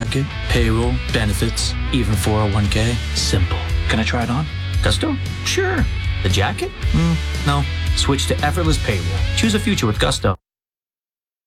market, payroll, benefits, even 401k. Simple. Can I try it on? Gusto? Sure. The jacket? No. Switch to effortless payroll. Choose a future with Gusto.